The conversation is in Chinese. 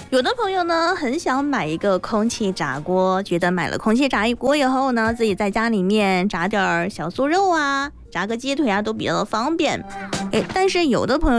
有的朋友呢很想买一个空气炸锅，觉得买了空气炸锅以后呢，自己在家里面炸点小酥肉啊，炸个鸡腿啊都比较的方便。但是有的朋友